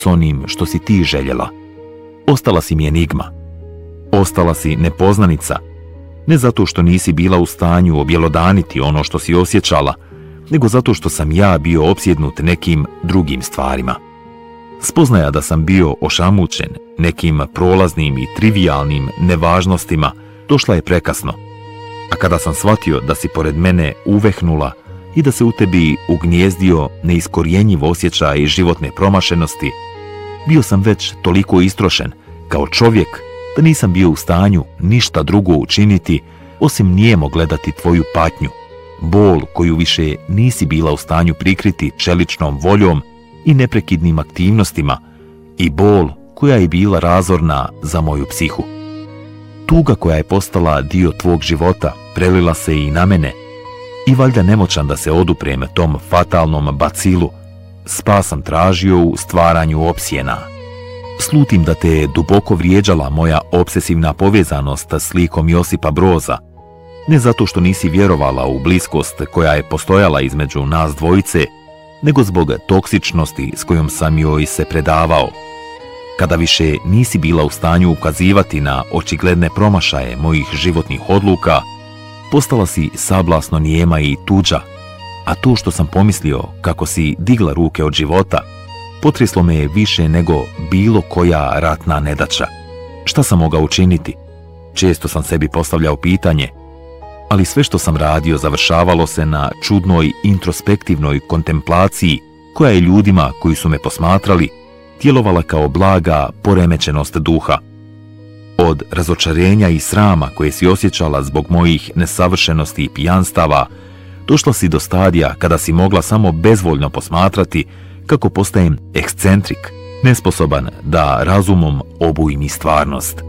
s onim što si ti željela. Ostala si mi enigma. Ostala si nepoznanica, ne zato što nisi bila u stanju objelodaniti ono što si osjećala, nego zato što sam ja bio opsjednut nekim drugim stvarima. Spoznaja da sam bio ošamućen nekim prolaznim i trivijalnim nevažnostima došla je prekasno, a kada sam shvatio da si pored mene uvehnula i da se u tebi ugnjezdio neiskorjenjiv osjećaj životne promašenosti, bio sam već toliko istrošen kao čovjek da nisam bio u stanju ništa drugo učiniti osim nijemo gledati tvoju patnju, bol koju više nisi bila u stanju prikriti čeličnom voljom i neprekidnim aktivnostima i bol koja je bila razorna za moju psihu. Tuga koja je postala dio tvog života prelila se i na mene i valjda nemoćan da se oduprem tom fatalnom bacilu, spas sam tražio u stvaranju opsjena. Slutim da te je duboko vrijeđala moja obsesivna povezanost s likom Josipa Broza, ne zato što nisi vjerovala u bliskost koja je postojala između nas dvojice, nego zbog toksičnosti s kojom sam joj se predavao. Kada više nisi bila u stanju ukazivati na očigledne promašaje mojih životnih odluka, postala si sablasno nijema i tuđa, a to što sam pomislio kako si digla ruke od života, potreslo me je više nego bilo koja ratna nedaća. Šta sam mogao učiniti? Često sam sebi postavljao pitanje, ali sve što sam radio završavalo se na čudnoj introspektivnoj kontemplaciji koja je ljudima koji su me posmatrali djelovala kao blaga poremećenost duha. Od razočarenja i srama koje si osjećala zbog mojih nesavršenosti i pijanstava, došla si do stadija kada si mogla samo bezvoljno posmatrati kako postajem ekscentrik, nesposoban da razumom obujim i stvarnost.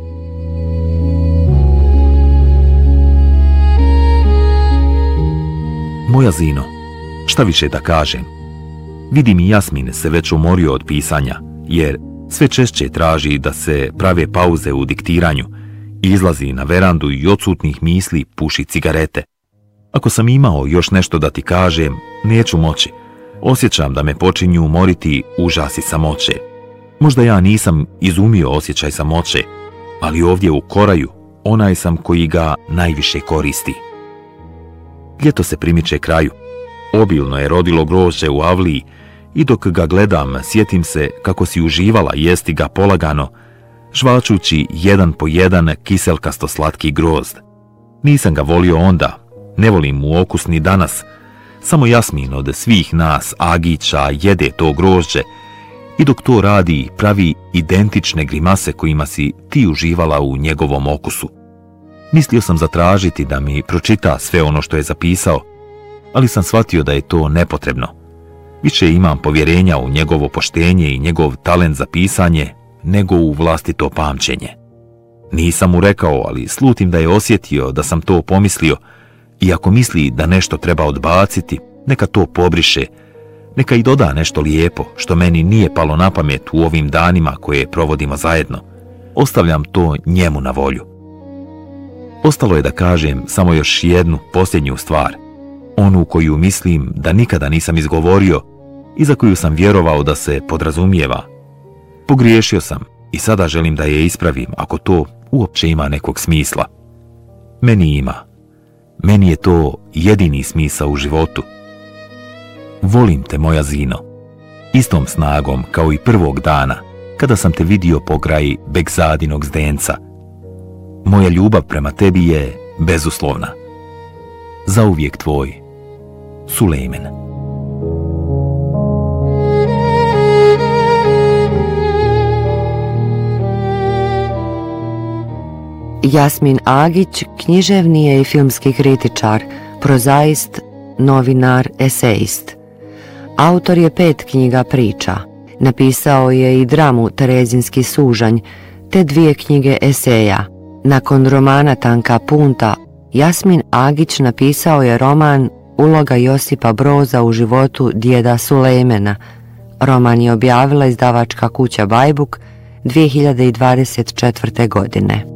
Moja Zino, šta više da kažem? Vidim i Jasmin se već umorio od pisanja, jer sve češće traži da se prave pauze u diktiranju, izlazi na verandu i odsutnih misli puši cigarete. Ako sam imao još nešto da ti kažem, neću moći. Osjećam da me počinju umoriti užasi samoće. Možda ja nisam izumio osjećaj samoće, ali ovdje u Koraju onaj sam koji ga najviše koristi. Ljeto se primiče kraju. Obilno je rodilo grožđe u avliji i dok ga gledam, sjetim se kako si uživala jesti ga polagano, žvačući jedan po jedan kiselkasto slatki grozd. Nisam ga volio onda, ne volim mu okus ni danas, samo Jasmin od svih nas agića jede to grožđe i dok to radi pravi identične grimase kojima si ti uživala u njegovom okusu. Mislio sam zatražiti da mi pročita sve ono što je zapisao, ali sam shvatio da je to nepotrebno. Više imam povjerenja u njegovo poštenje i njegov talent za pisanje nego u vlastito pamćenje. Nisam mu rekao, ali slutim da je osjetio da sam to pomislio i ako misli da nešto treba odbaciti, neka to pobriše, neka i doda nešto lijepo što meni nije palo na pamet u ovim danima koje provodimo zajedno. Ostavljam to njemu na volju. Ostalo je da kažem samo još jednu posljednju stvar, onu koju mislim da nikada nisam izgovorio i za koju sam vjerovao da se podrazumijeva. Pogriješio sam i sada želim da je ispravim ako to uopće ima nekog smisla. Meni ima. Meni je to jedini smisao u životu. Volim te, moja Zino, istom snagom kao i prvog dana kada sam te vidio pokraj Begzadinog zdenca. Moja ljubav prema tebi je bezuslovna. Zauvijek tvoj, Sulejmen. Jasmin Agić književni je i filmski kritičar, prozaist, novinar, esejist. Autor je 5 knjiga priča. Napisao je i dramu Terezinski sužanj, te 2 knjige eseja. Nakon romana Tanka punta, Jasmin Agić napisao je roman Uloga Josipa Broza u životu djeda Sulejmena. Roman je objavila izdavačka kuća Bajbuk 2024. godine.